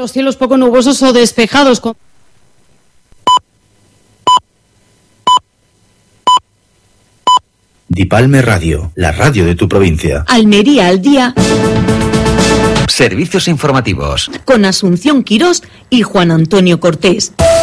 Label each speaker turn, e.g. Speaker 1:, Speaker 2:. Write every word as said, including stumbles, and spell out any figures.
Speaker 1: Los cielos poco nubosos o despejados. Con...
Speaker 2: Dipalme Radio, la radio de tu provincia.
Speaker 3: Almería al día.
Speaker 4: Servicios informativos.
Speaker 3: Con Asunción Quirós y Juan Antonio Cortés.